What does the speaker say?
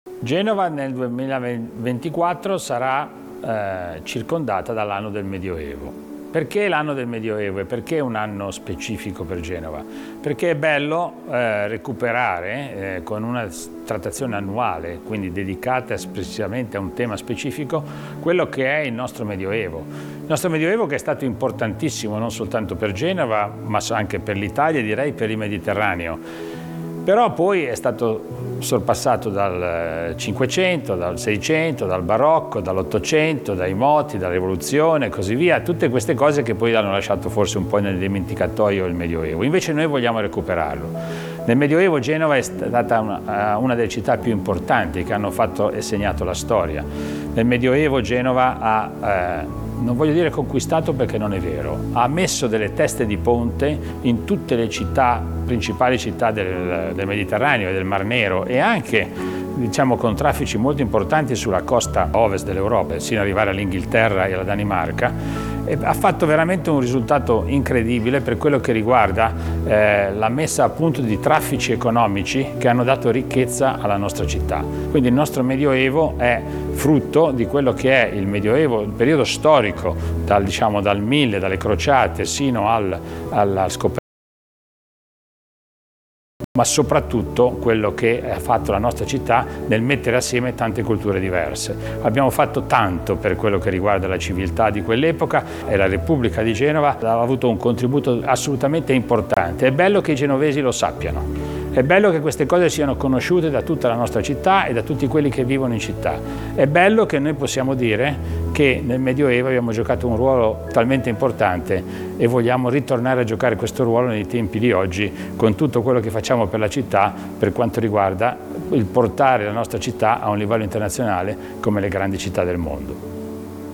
Genova nel 2024 sarà circondata dall'anno del Medioevo. Perché l'anno del Medioevo e perché un anno specifico per Genova? Perché è bello recuperare con una trattazione annuale, quindi dedicata espressivamente a un tema specifico, quello che è il nostro Medioevo. Il nostro Medioevo che è stato importantissimo non soltanto per Genova, ma anche per l'Italia e direi per il Mediterraneo. Però poi è stato sorpassato dal Cinquecento, dal Seicento, dal Barocco, dall'Ottocento, dai moti, dalla Rivoluzione e così via, tutte queste cose che poi hanno lasciato forse un po' nel dimenticatoio il Medioevo. Invece noi vogliamo recuperarlo. Nel Medioevo Genova è stata una delle città più importanti che hanno fatto e segnato la storia. Nel Medioevo Genova ha non voglio dire conquistato perché non è vero, ha messo delle teste di ponte in tutte le città, principali città del Mediterraneo e del Mar Nero e anche diciamo con traffici molto importanti sulla costa ovest dell'Europa, sino ad arrivare all'Inghilterra e alla Danimarca. E ha fatto veramente un risultato incredibile per quello che riguarda la messa a punto di traffici economici che hanno dato ricchezza alla nostra città. Quindi il nostro Medioevo è frutto di quello che è il Medioevo, il periodo storico dal 1000, dalle crociate sino alla scoperta, ma soprattutto quello che ha fatto la nostra città nel mettere assieme tante culture diverse. Abbiamo fatto tanto per quello che riguarda la civiltà di quell'epoca e la Repubblica di Genova ha avuto un contributo assolutamente importante. È bello che i genovesi lo sappiano. È bello che queste cose siano conosciute da tutta la nostra città e da tutti quelli che vivono in città. È bello che noi possiamo dire che nel Medioevo abbiamo giocato un ruolo talmente importante e vogliamo ritornare a giocare questo ruolo nei tempi di oggi con tutto quello che facciamo per la città per quanto riguarda il portare la nostra città a un livello internazionale come le grandi città del mondo.